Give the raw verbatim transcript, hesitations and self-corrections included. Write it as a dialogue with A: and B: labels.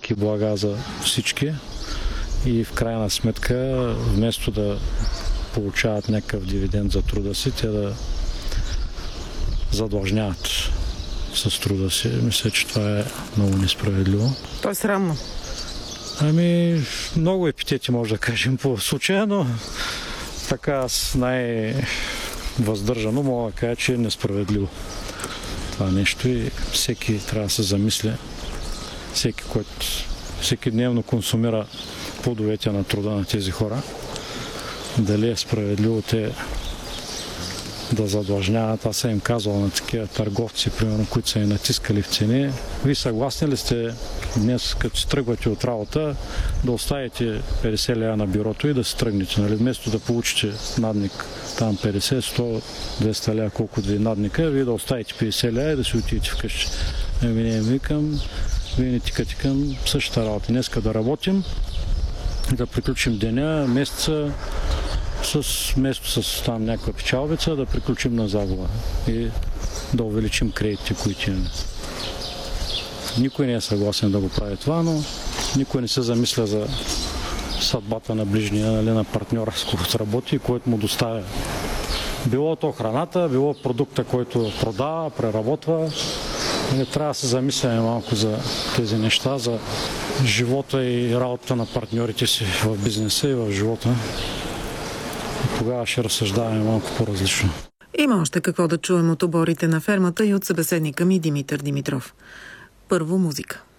A: леки блага за всички и в крайна сметка, вместо да получават някакъв дивиденд за труда си, те да задлъжняват с труда си. Мисля, че това е много несправедливо.
B: То е срамно.
A: Ами, много епитети може да кажем по случая, но така аз най-въздържано мога да кажа, че е несправедливо това нещо и всеки трябва да се замисли, всеки, който всеки дневно консумира плодовете на труда на тези хора, дали е справедливо те да задлъжняват. Аз съм им казвал на такива търговци, примерно, които са ни натискали в цени. Вие съгласни ли сте днес, като си тръгвате от работа, да оставите петдесет лева на бюрото и да си тръгнете? Нали? Вместо да получите надник там петдесет, сто, двеста лева, колкото ви надника, вие да оставите петдесет лева и да си отидете вкъщи. Ами не викам, вие не тикате към същата работа. Днеска да работим, да приключим деня, месеца, с место с там някаква печалбица, да приключим на загуба и да увеличим кредитите, които имаме. Никой не е съгласен да го прави това, но никой не се замисля за съдбата на ближния, нали, на партньора, с когото работи и който му доставя. Било то храната, било продукта, който продава, преработва. Нали, трябва да се замисляме малко за тези неща, за живота и работата на партньорите си в бизнеса и в живота. Тогава ще разсъждаваме малко по-различно.
B: Има още какво да чуем от оборите на фермата и от събеседника ми Димитър Димитров. Първо музика.